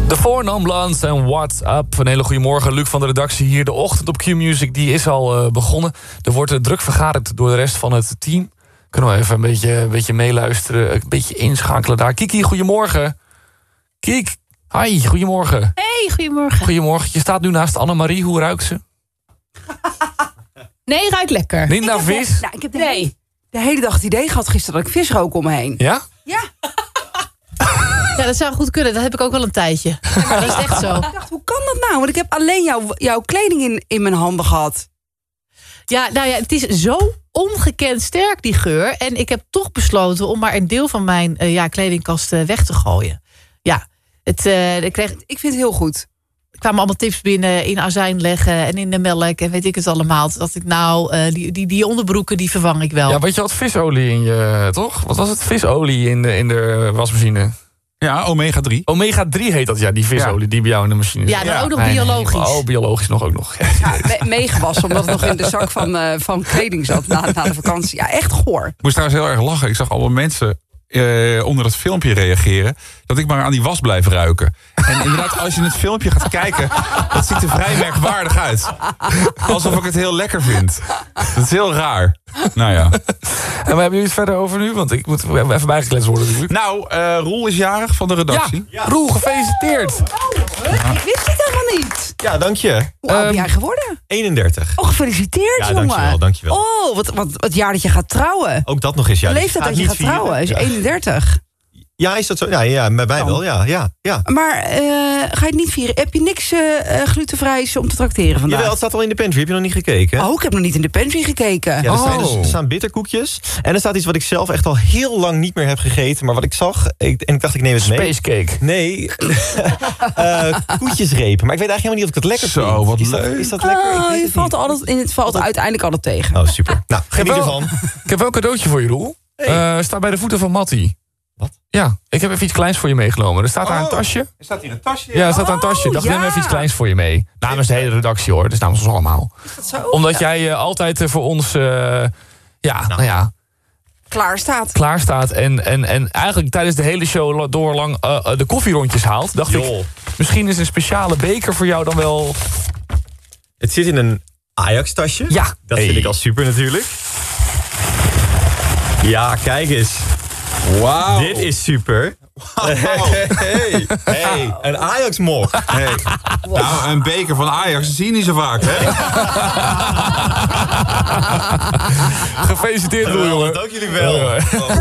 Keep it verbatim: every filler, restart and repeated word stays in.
De Four Non Blondes en What's Up. Een hele goede morgen, Luc van de redactie hier. De ochtend op Q-Music die is al uh, begonnen. Er wordt uh, druk vergaderd door de rest van het team. Kunnen we even een beetje, een beetje meeluisteren, een beetje inschakelen daar. Kiki, goedemorgen. Kiek, hi, goedemorgen. Hey, goedemorgen. Goedemorgen, je staat nu naast Annemarie. Hoe ruikt ze? Nee, ruikt lekker. Linda ik Vis? Heb, nou, ik heb de, Nee. hele, de hele dag het idee gehad gisteren dat ik vis rook om me heen. Ja? Ja. Ja, dat zou goed kunnen. Dat heb ik ook wel een tijdje. Maar dat is echt zo. Ik dacht, hoe kan dat nou? Want ik heb alleen jouw, jouw kleding in, in mijn handen gehad. Ja, nou ja, het is zo ongekend sterk, die geur. En ik heb toch besloten om maar een deel van mijn uh, ja, kledingkast uh, weg te gooien. Ja, het, uh, ik, kreeg, Ik vind het heel goed. er kwamen allemaal tips binnen in azijn leggen en in de melk en weet ik het allemaal. Dat ik nou, uh, die, die, die onderbroeken, die vervang ik wel. Ja, want je had visolie in je, toch? Wat was het? Visolie in de, in de wasmachine. Ja, omega drie. omega drie heet dat, ja, die visolie Ja. die bij jou in de machine zit. Ja, dan Ja. ook nog Nee, nee, biologisch. Oh, biologisch nog ook nog. Ja, me- meegewassen, omdat het nog in de zak van, uh, van kleding zat na, na de vakantie. Ja, echt goor. Ik moest trouwens heel erg lachen. Ik zag allemaal mensen eh, onder het filmpje reageren dat ik maar aan die was blijf ruiken. En inderdaad, als je het filmpje gaat kijken, dat ziet er vrij merkwaardig uit. Alsof ik het heel lekker vind. Dat is heel raar. Nou ja. En waar hebben jullie het verder over nu? Want ik moet even bijgekletst worden natuurlijk. Nou, uh, Roel is jarig van de redactie. Ja, Roel, gefeliciteerd. Ik wist het helemaal niet. Ja, dank je. Hoe oud Um, ben jij geworden? eenendertig. Oh, gefeliciteerd, Ja, jongen. dankjewel, dankjewel. Oh, wat, wat, wat jaar dat je gaat trouwen. Ook dat nog eens, ja. De Dus leeftijd ga dat het je niet gaat trouwen is vieren. Ja. eenendertig. Ja, is dat zo? Ja, ja bij mij wel, ja. ja, ja. Maar uh, ga je het niet vieren? Heb je niks uh, glutenvrijs om te trakteren vandaag? Jawel, het staat al in de pantry. Heb je nog niet gekeken? Oh, ik heb nog niet in de pantry gekeken. Ja, er, staan, Oh. er staan bitterkoekjes. En er staat iets wat ik zelf echt al heel lang niet meer heb gegeten. Maar wat ik zag, ik, en ik dacht ik neem het mee. Space cake. Nee, uh, koetjesrepen. Maar ik weet eigenlijk helemaal niet of ik het lekker Zo, vind. wat is dat, leuk. is dat lekker? Ik Oh, weet je het valt niet. altijd, in het valt uiteindelijk altijd tegen. Oh, super. Nou, Ik heb, geniet wel, ervan. ik heb wel een cadeautje voor je, Roel. Hey. Uh, staat bij de voeten van Mattie. Wat? Ja, ik heb even iets kleins voor je meegenomen. Er staat daar een Oh. tasje. Er staat hier een tasje. Ja, er staat daar een tasje. Ik dacht, ja. neem even iets kleins voor je mee. Namens de hele redactie, hoor. Dus namens ons allemaal. Is dat zo? Omdat jij uh, altijd uh, voor ons... Uh, ja, nou ja, Klaar staat. klaar staat. En, en, en eigenlijk tijdens de hele show door lang uh, uh, de koffierondjes haalt. Dacht ik, Joh. misschien is een speciale beker voor jou dan wel... Het zit in een Ajax-tasje. Ja. Dat Hey. vind ik al super natuurlijk. Ja, kijk eens. Wauw. Dit is super. Hey, hey, een Ajax-mok. Hey. Nou, een beker van Ajax, dat zie je niet zo vaak, hè? Gefeliciteerd, Roel, jongen. Dank jullie wel.